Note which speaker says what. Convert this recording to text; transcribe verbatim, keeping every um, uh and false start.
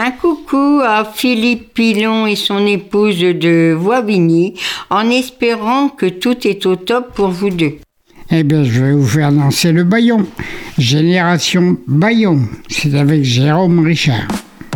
Speaker 1: Un coucou à Philippe Pilon et son épouse de Voivigny, en espérant que tout est au top pour vous deux.
Speaker 2: Eh bien, je vais vous faire danser le Bayon. Génération Bayon, c'est avec Jérôme Richard.